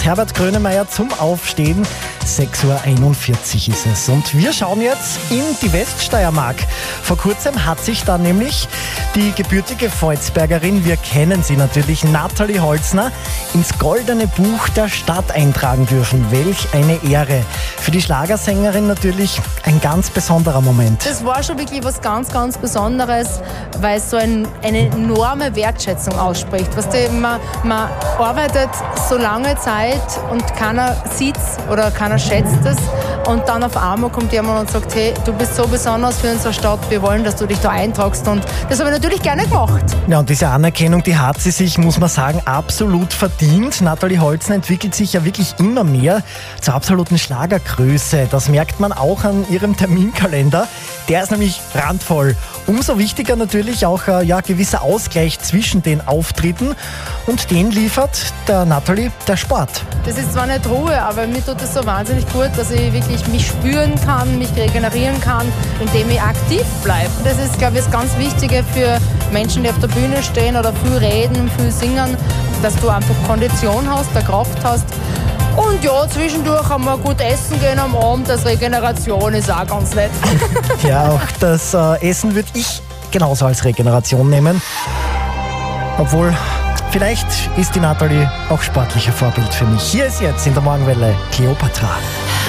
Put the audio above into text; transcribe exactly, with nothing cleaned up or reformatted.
Herbert Grönemeyer zum Aufstehen. sechs Uhr einundvierzig ist es. Und wir schauen jetzt in die Weststeiermark. Vor kurzem hat sich da nämlich die gebürtige Volzbergerin, wir kennen sie natürlich, Nathalie Holzner, ins Goldene Buch der Stadt eintragen dürfen. Welch eine Ehre. Für die Schlagersängerin natürlich ein ganz besonderer Moment. Das war schon wirklich was ganz, ganz Besonderes, weil es so ein, eine enorme Wertschätzung ausspricht. Weißt du, man, man arbeitet so lange Zeit und keiner sieht es oder keiner schätzt es. Und dann auf einmal kommt jemand und sagt, hey, du bist so besonders für unsere Stadt, wir wollen, dass du dich da eintragst. Und das habe ich natürlich gerne gemacht. Ja, und diese Anerkennung, die hat sie sich, muss man sagen, absolut verdient. Nathalie Holzner entwickelt sich ja wirklich immer mehr zur absoluten Schlagergröße. Das merkt man auch an ihrem Terminkalender. Der ist nämlich randvoll. Umso wichtiger natürlich auch äh, ja, gewisser Ausgleich zwischen den Auftritten. Und den liefert der Nathalie der Sport. Das ist zwar nicht Ruhe, aber mir tut es so wahnsinnig gut, dass ich wirklich mich spüren kann, mich regenerieren kann, indem ich aktiv bleibe. Das ist, glaube ich, das ganz Wichtige für Menschen, die auf der Bühne stehen oder viel reden, viel singen, dass du einfach Kondition hast, eine Kraft hast. Und ja, zwischendurch einmal gut essen gehen am Abend, als Regeneration ist auch ganz nett. Ja, auch das äh, Essen würde ich genauso als Regeneration nehmen. Obwohl, vielleicht ist die Nathalie auch sportlicher Vorbild für mich. Hier ist jetzt in der Morgenwelle Kleopatra.